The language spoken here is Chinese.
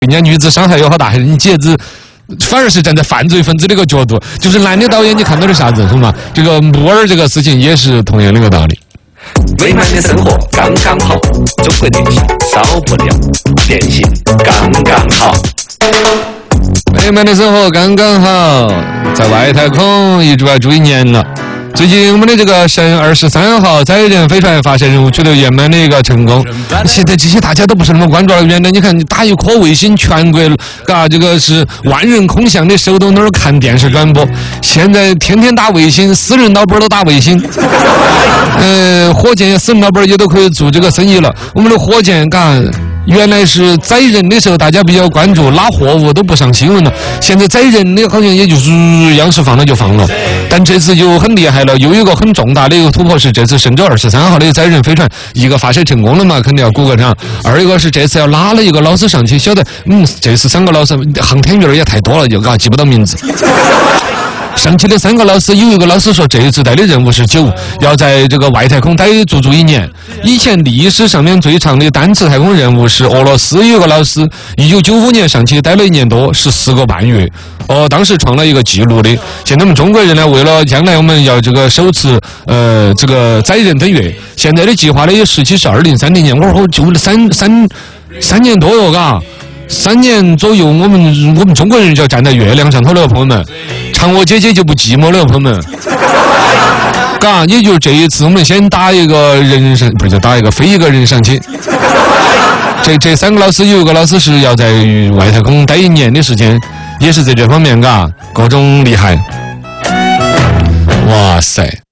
人家女子伤害有好大，你姐子反而是站在犯罪分子的一个角度，就是男的导演你看到的啥子是吗？这个木耳这个事情也是同样的一个道理。 美满的生活刚刚好，中国电信少不了，电信刚刚好。 美满的生活刚刚好，在外太空一直要注意年了。最近我们的这个神23号载人飞船发射任务取得圆满的一个成功。现在这些大家都不是那么关注了，原来你看你打一颗卫星，全国这个是万人空巷的手都那儿看电视转播。现在天天打卫星，私人老板都打卫星。火箭私人老板也都可以做这个生意了。我们的火箭原来是载人的时候，大家比较关注，拉货物都不上新闻了。现在载人的好像也就是央视放了就放了，但这次就很厉害了，有一个很重大的一个突破是，这次神舟23号的载人飞船一个发射成功了嘛，肯定要鼓个掌。二一个是这次要拉了一个老师上去，晓得这次3个老师航天员也太多了，就记不到名字。上去的3个老师，有一个老师说这一次带的任务是9，要在这个外太空待足足1年。以前历史上面最长的单次太空任务是俄罗斯有一个老师，1995年上去待了1年多，14个半月。当时创了一个记录的。现在我们中国人呢，为了将来我们要这个首次这个载人登月，现在的计划呢也17是2030年，我就三年多哟，3年左右，我们中国人就要站在月亮上头了，朋友们，嫦娥姐姐就不寂寞了，朋友们。也就是这一次，我们先打一个人上，不是打一个飞一个人上去。这3个老师有一个老师是要在外太空待1年的时间，也是在这方面各种厉害。哇塞！